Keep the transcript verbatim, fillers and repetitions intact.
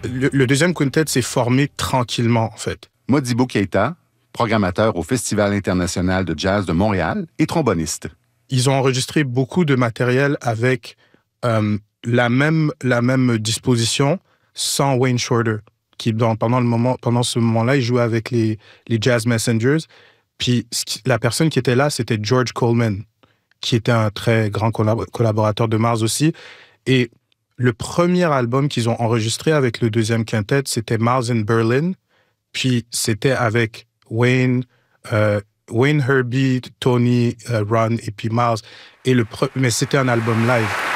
le, le deuxième quintet s'est formé tranquillement, en fait. Modibo Keïta, programmateur au Festival international de jazz de Montréal et tromboniste. Ils ont enregistré beaucoup de matériel avec euh, la, même, la même disposition sans Wayne Shorter, qui dans, pendant, le moment, pendant ce moment-là, il jouait avec les, les Jazz Messengers. Puis la personne qui était là, c'était George Coleman, qui était un très grand collab- collaborateur de Miles aussi. Et le premier album qu'ils ont enregistré avec le deuxième quintet, c'était Miles in Berlin. Puis c'était avec Wayne, euh, Wayne Herbie, Tony, euh, Ron et puis Miles. Et le pre- Mais c'était un album live.